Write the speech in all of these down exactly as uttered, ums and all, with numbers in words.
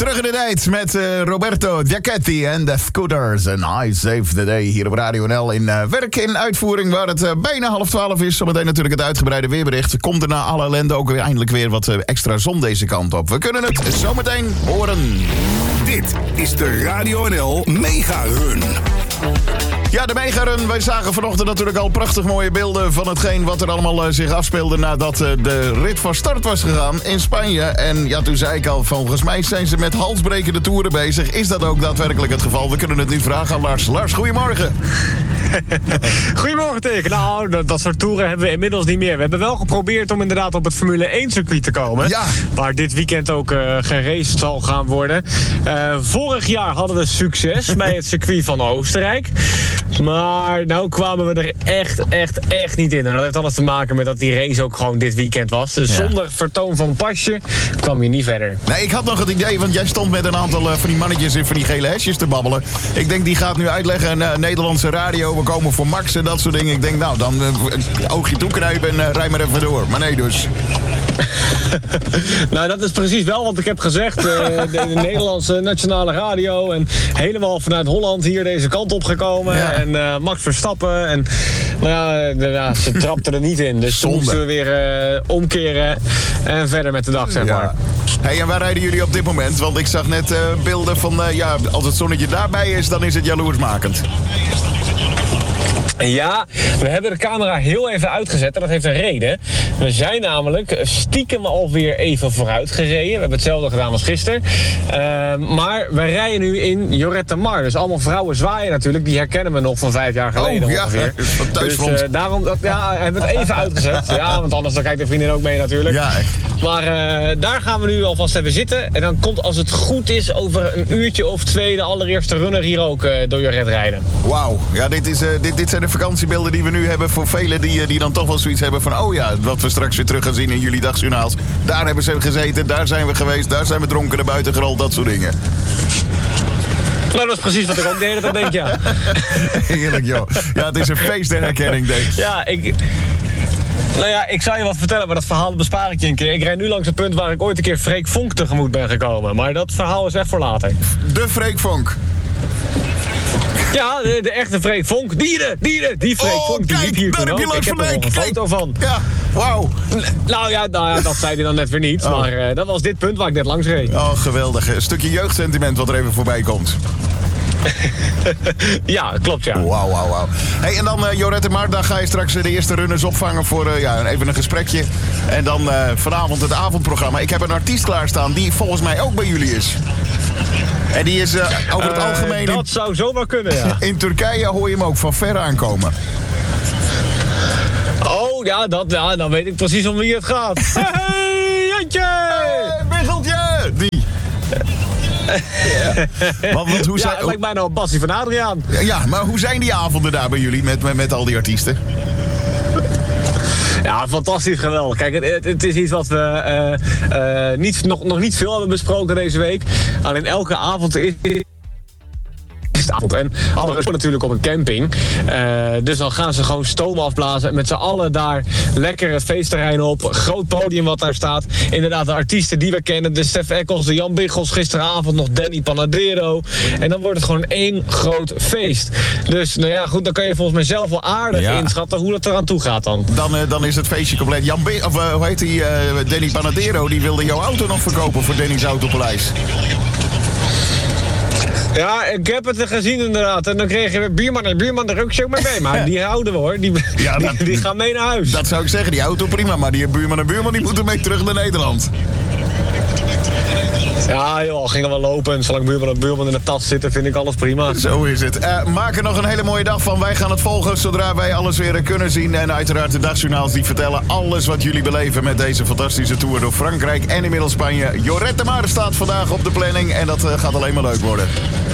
Terug in de tijd met uh, Roberto Giachetti en de Scooters. En I Save the Day hier op Radio N L in uh, werk in uitvoering waar het uh, bijna half twaalf is. Zometeen natuurlijk het uitgebreide weerbericht. Komt er na alle ellende ook weer eindelijk weer wat uh, extra zon deze kant op. We kunnen het zometeen horen. Dit is de Radio N L Mega Run. Ja, de Mega-run. Wij zagen vanochtend natuurlijk al prachtig mooie beelden van hetgeen wat er allemaal uh, zich afspeelde nadat uh, de rit van start was gegaan in Spanje. En ja, toen zei ik al, volgens mij zijn ze met halsbrekende toeren bezig. Is dat ook daadwerkelijk het geval? We kunnen het nu vragen aan Lars. Lars, goedemorgen. Goedemorgen, Teken. Nou, dat, dat soort toeren hebben we inmiddels niet meer. We hebben wel geprobeerd om inderdaad op het Formule één circuit te komen. Ja. Waar dit weekend ook uh, geraced zal gaan worden. Uh, vorig jaar hadden we succes bij het circuit van Oostenrijk. Maar nou kwamen we er echt, echt, echt niet in. En dat heeft alles te maken met dat die race ook gewoon dit weekend was. Dus ja. Zonder vertoon van pasje kwam je niet verder. Nee, ik had nog het idee, want jij stond met een aantal uh, van die mannetjes in van die gele hesjes te babbelen. Ik denk, die gaat nu uitleggen, uh, Nederlandse radio, we komen voor Max en dat soort dingen. Ik denk, nou, dan uh, oogje toeknijpen en uh, rij maar even door. Maar nee dus. Nou, dat is precies wel wat ik heb gezegd. Uh, de, de Nederlandse nationale radio en helemaal vanuit Holland hier deze kant op gekomen. Ja. En uh, Max Verstappen. En nou ja, de, ja, ze trapten er niet in. Dus toen moesten we weer uh, omkeren en verder met de dag, zeg maar. Ja. Hey, en waar rijden jullie op dit moment? Want ik zag net uh, beelden van, uh, ja, als het zonnetje daarbij is, dan is het jaloersmakend. Ja, we hebben de camera heel even uitgezet en dat heeft een reden. We zijn namelijk stiekem alweer even vooruit gereden. We hebben hetzelfde gedaan als gisteren. Uh, maar we rijden nu in Lloret de Mar. Dus allemaal vrouwen zwaaien natuurlijk. Die herkennen we nog van vijf jaar geleden oh, ja, ongeveer. Dus uh, daarom dat, ja, hebben we het even uitgezet. Ja, want anders dan kijkt de vriendin ook mee natuurlijk. Ja, echt. Maar uh, daar gaan we nu alvast even zitten. En dan komt, als het goed is, over een uurtje of twee de allereerste runner hier ook uh, door Lloret rijden. Wauw. Ja, dit, is, uh, dit, dit zijn de vakantiebeelden die we nu hebben voor velen die, uh, die dan toch wel zoiets hebben van, oh ja, wat we straks weer terug gaan zien in jullie dagjournaals. Daar hebben ze gezeten, daar zijn we geweest, daar zijn we dronken naar buiten gerold, dat soort dingen. Nou, dat is precies wat ik ook de hele tijd denk, ja. Heerlijk, joh. Ja, het is een feest en herkenning, denk ik. Ja, ik... Nou ja, ik zou je wat vertellen, maar dat verhaal bespaar ik je een keer. Ik rijd nu langs het punt waar ik ooit een keer Freek Vonk tegemoet ben gekomen. Maar dat verhaal is echt voor later. De Freek Vonk. Ja, de, de echte Freek Vonk. Dieren, dieren, die Freek oh, Vonk, die kijk, liep hier toen ook. Ik heb er nog een foto van. Ja, wauw. Nou ja, nou ja, dat zei hij dan net weer niet. Oh. Maar uh, dat was dit punt waar ik net langs reed. Oh, geweldig. Een stukje jeugdsentiment wat er even voorbij komt. Ja, klopt, ja. Wauw, wauw, wauw. Hey, en dan uh, Lloret de Mar, dan ga je straks de eerste runners opvangen voor uh, ja, even een gesprekje. En dan uh, vanavond het avondprogramma. Ik heb een artiest klaarstaan die volgens mij ook bij jullie is. En die is uh, over het uh, algemeen... Dat in, zou zomaar kunnen, ja. In Turkije hoor je hem ook van ver aankomen. Oh, ja, dat, ja, dan weet ik precies om wie het gaat. Hey, Jantje! Hey, Micheltje! Die... Ja. Want, want hoe ja, zijn, dat lijkt mij nou een passie van Adriaan. Ja, maar hoe zijn die avonden daar bij jullie met, met, met al die artiesten? Ja, fantastisch, geweldig. Kijk, het, het is iets wat we uh, uh, niet, nog, nog niet veel hebben besproken deze week. Alleen elke avond is... En alles natuurlijk op een camping. Uh, dus dan gaan ze gewoon stoom afblazen. Met z'n allen daar lekker het feestterrein op. Groot podium wat daar staat. Inderdaad, de artiesten die we kennen. De Stef Eccles, de Jan Biggels. Gisteravond nog Danny Panadero. En dan wordt het gewoon één groot feest. Dus nou ja, goed, dan kan je volgens mij zelf wel aardig ja. inschatten hoe dat eraan toe gaat dan. Dan, uh, dan is het feestje compleet. Jan Biggels, of uh, hoe heet die? Uh, Danny Panadero, die wilde jouw auto nog verkopen voor Danny's Autopaleis. Ja, ik heb het gezien inderdaad. En dan kreeg je weer buurman en buurman er ook zo mee mee. Maar die houden we hoor. Die, ja, dat, die, die gaan mee naar huis. Dat zou ik zeggen. Die auto prima. Maar die buurman en buurman die moeten mee terug naar Nederland. Ja joh, gingen we lopen. En zolang buurman en buurman in de tas zitten, vind ik alles prima. Zo is het. Uh, maak er nog een hele mooie dag van. Wij gaan het volgen zodra wij alles weer kunnen zien. En uiteraard de dagjournaals die vertellen alles wat jullie beleven met deze fantastische tour door Frankrijk en inmiddels Spanje. Lloret de Mar staat vandaag op de planning en dat uh, gaat alleen maar leuk worden.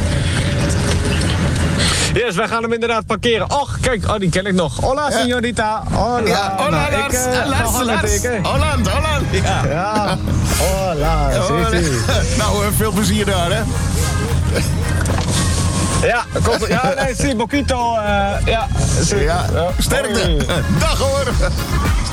Yes, wij gaan hem inderdaad parkeren. Och, kijk, oh, die ken ik nog. Hola, señorita. Hola. Ja, hola, nou, Lars. Ik, uh, Lars, Lars. Holland, Holland. Ja. ja. Hola, sí, sí. Nou, uh, veel plezier daar, hè. Ja, komt, ja, nee, sí, poquito. Uh, ja, sí. Ja, sterkte. Dag, hoor.